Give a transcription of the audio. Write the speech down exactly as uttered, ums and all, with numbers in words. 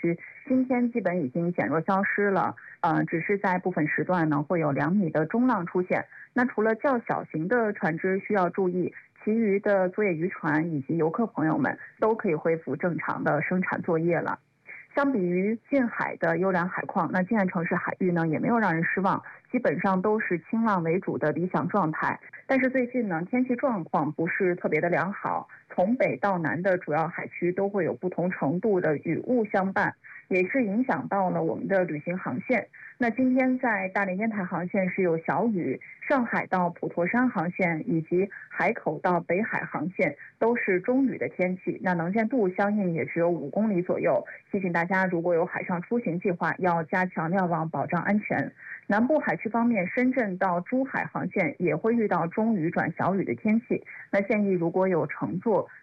区，今天基本已经减弱消失了，呃，只是在部分时段呢会有两米的中浪出现。那除了较小型的船只需要注意，其余的作业渔船以及游客朋友们都可以恢复正常的生产作业了。相比于近海的优良海况，那静安城市海域呢也没有让人失望，基本上都是轻浪为主的理想状态。但是最近呢，天气状况不是特别的良好，从北到南的主要海区都会有不同程度的雨雾相伴，也是影响到了我们的旅行航线。那今天在大连烟台航线是有小雨，上海到普陀山航线以及海口到北海航线都是中雨的天气，那能见度相应也只有五公里左右。提醒大家，如果有海上出行计划，要加强瞭望，保障安全。南部海区方面，深圳到珠海航线也会遇到中雨转小雨的天气，那建议如果有乘坐